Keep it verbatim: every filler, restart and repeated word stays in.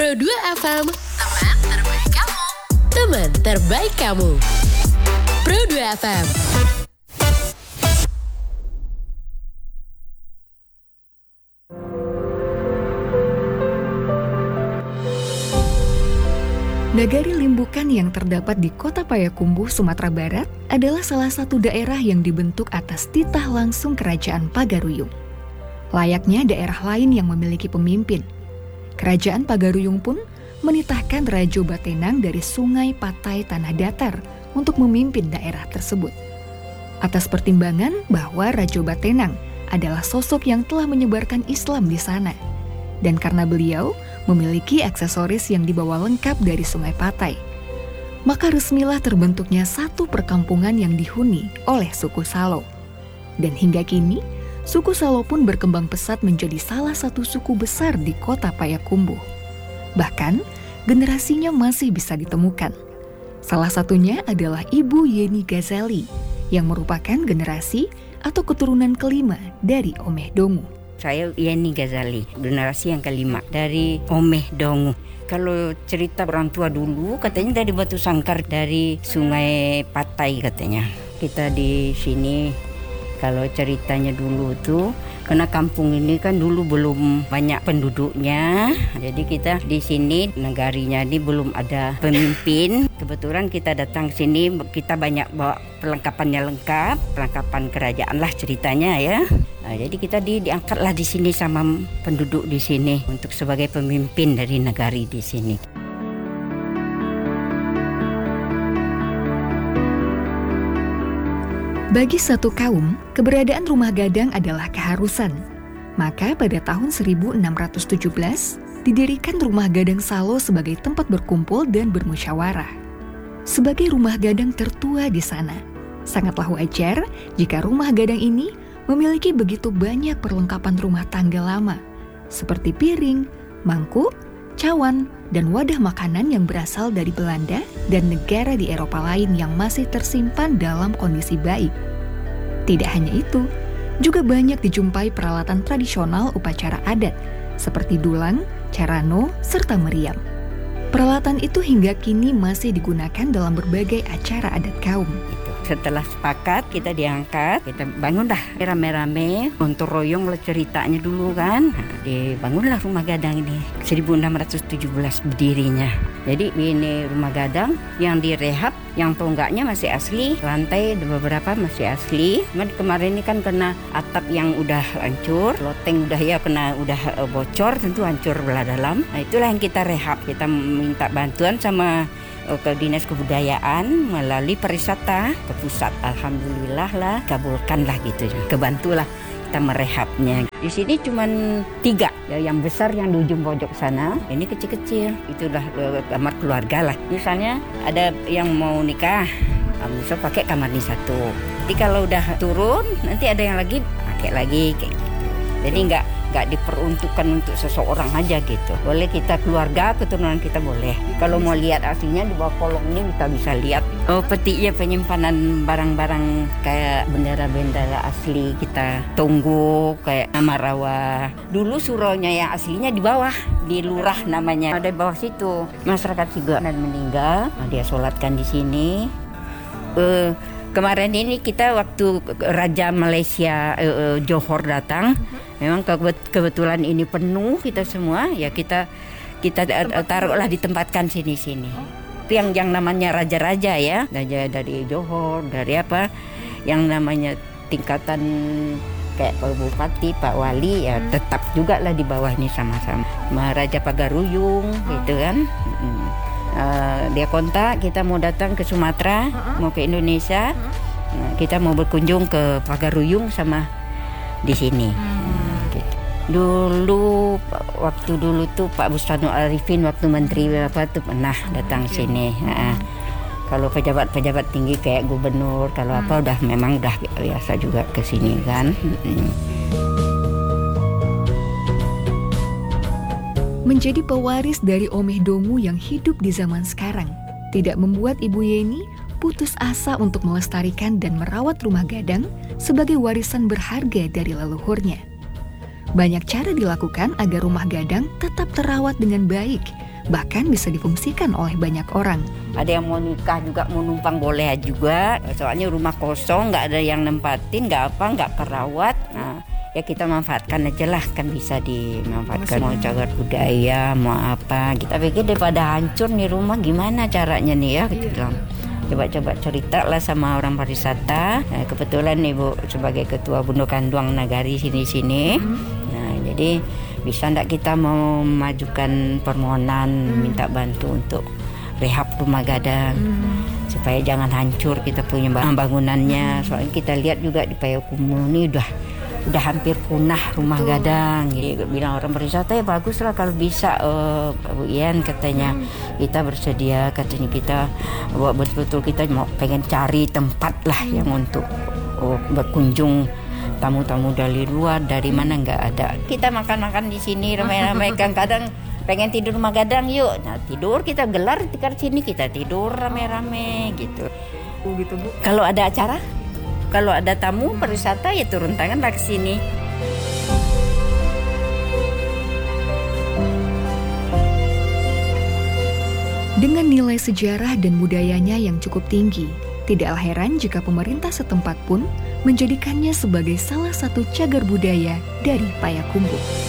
Pro dua F M, teman terbaik kamu. Teman terbaik kamu. Pro dua F M. Nagari Limbukan yang terdapat di Kota Payakumbuh, Sumatera Barat adalah salah satu daerah yang dibentuk atas titah langsung Kerajaan Pagaruyung. Layaknya daerah lain yang memiliki pemimpin, Kerajaan Pagaruyung pun menitahkan Rajo Batenang dari Sungai Patai Tanah Datar untuk memimpin daerah tersebut. Atas pertimbangan bahwa Rajo Batenang adalah sosok yang telah menyebarkan Islam di sana, dan karena beliau memiliki aksesoris yang dibawa lengkap dari Sungai Patai, maka resmilah terbentuknya satu perkampungan yang dihuni oleh suku Salo. Dan hingga kini, suku Salo pun berkembang pesat menjadi salah satu suku besar di Kota Payakumbuh. Bahkan, generasinya masih bisa ditemukan. Salah satunya adalah Ibu Yeni Ghazali, yang merupakan generasi atau keturunan kelima dari Omeh Dongu. Saya Yeni Ghazali, generasi yang kelima dari Omeh Dongu. Kalau cerita orang tua dulu katanya dari Batu Sangkar, dari Sungai Patai katanya. Kita di sini kalau ceritanya dulu tuh, karena kampung ini kan dulu belum banyak penduduknya, jadi kita di sini negarinya ini belum ada pemimpin. Kebetulan kita datang sini, kita banyak bawa perlengkapannya lengkap, perlengkapan kerajaan lah ceritanya ya. Nah, jadi kita di, diangkatlah di sini sama penduduk di sini untuk sebagai pemimpin dari negari di sini. Bagi satu kaum, keberadaan rumah gadang adalah keharusan. Maka pada tahun seribu enam ratus tujuh belas, didirikan Rumah Gadang Salo sebagai tempat berkumpul dan bermusyawarah. Sebagai rumah gadang tertua di sana, sangatlah wajar jika rumah gadang ini memiliki begitu banyak perlengkapan rumah tangga lama, seperti piring, mangkuk, cawan, dan wadah makanan yang berasal dari Belanda dan negara di Eropa lain yang masih tersimpan dalam kondisi baik. Tidak hanya itu, juga banyak dijumpai peralatan tradisional upacara adat, seperti dulang, carano, serta meriam. Peralatan itu hingga kini masih digunakan dalam berbagai acara adat kaum. Setelah sepakat, kita diangkat, kita bangun dah rame-rame untuk royong lah ceritanya dulu kan. Nah, dibangunlah rumah gadang ini, seribu enam ratus tujuh belas berdirinya. Jadi ini rumah gadang yang direhab, yang tonggaknya masih asli, lantai beberapa masih asli. Cuma kemarin ini kan kena atap yang udah hancur, loteng udah ya kena udah bocor, tentu hancur belah dalam. Nah itulah yang kita rehab, kita minta bantuan sama ke Dinas Kebudayaan melalui Pariwisata ke pusat. Alhamdulillah lah, kabulkan lah gitu, kebantulah kita merehabnya. Di sini cuma tiga, ya, yang besar yang di ujung pojok sana, ini kecil-kecil, itulah kamar keluarga lah. Misalnya ada yang mau nikah, bisa pakai kamar ini satu. Nanti kalau udah turun, nanti ada yang lagi pakai lagi kayak gitu. Jadi nggak nggak diperuntukkan untuk seseorang aja gitu. Boleh kita keluarga, keturunan kita boleh. Kalau mau lihat aslinya di bawah kolong ini kita bisa lihat. Oh, petinya penyimpanan barang-barang kayak bendera-bendera asli kita tunggu, kayak nama rawa. Dulu suraunya yang aslinya di bawah, di lurah namanya. Ada di bawah situ. Masyarakat juga dan meninggal, dia sholatkan di sini. Uh, Kemarin ini kita waktu Raja Malaysia uh, uh, Johor datang, memang kebetulan ini penuh kita semua, ya kita kita uh, taruhlah ditempatkan sini-sini. Itu yang yang namanya raja-raja ya, raja dari Johor, dari apa, yang namanya tingkatan kayak Pak Bupati, Pak Wali, ya tetap juga lah di bawah ini sama-sama. Maharaja Pagaruyung gitu kan. Hmm. Uh, dia kontak, kita mau datang ke Sumatera, uh-huh. mau ke Indonesia, uh-huh. nah, kita mau berkunjung ke Pagaruyung sama di sini. Hmm. Gitu. Dulu waktu dulu tuh Pak Bustanul Arifin waktu Menteri apa tuh pernah datang okay. sini. Nah, kalau pejabat-pejabat tinggi kayak gubernur, kalau hmm. apa udah memang udah biasa juga ke sini kan. Hmm. Menjadi pewaris dari Omeh Dongu yang hidup di zaman sekarang tidak membuat Ibu Yeni putus asa untuk melestarikan dan merawat rumah gadang sebagai warisan berharga dari leluhurnya. Banyak cara dilakukan agar rumah gadang tetap terawat dengan baik, bahkan bisa difungsikan oleh banyak orang. Ada yang mau nikah juga, mau numpang boleh juga. Soalnya rumah kosong, nggak ada yang nempatin, nggak apa, nggak kerawat. Nah, ya kita manfaatkan aja lah, kan bisa dimanfaatkan. Mau cagar budaya, mau apa. Kita pikir daripada hancur nih rumah, gimana caranya nih ya? Kita bilang, coba-coba cerita lah sama orang pariwisata. Nah, kebetulan nih Bu sebagai ketua Bundo Kanduang Nagari sini-sini. Nah, jadi bisa enggak kita mau memajukan permohonan minta bantu untuk rehab rumah gadang hmm. supaya jangan hancur kita punya bangunannya. Soalnya kita lihat juga di Payakumbuh ini udah udah hampir punah rumah Betul. gadang. Jadi bilang orang pariwisata ya bagus lah kalau bisa uh, Bu Ian katanya hmm. kita bersedia, katanya kita betul-betul kita mau pengen cari tempat lah hmm. yang untuk uh, berkunjung tamu-tamu dari luar, dari mana nggak ada. Kita makan-makan di sini ramai-ramai, kadang pengen tidur rumah gadang yuk. Nah tidur kita gelar tikar sini, kita tidur rame-rame gitu. Oh gitu Bu. Kalau ada acara, kalau ada tamu pariwisata ya turun tangan lah ke sini. Dengan nilai sejarah dan budayanya yang cukup tinggi, tidaklah heran jika pemerintah setempat pun menjadikannya sebagai salah satu cagar budaya dari Payakumbuh.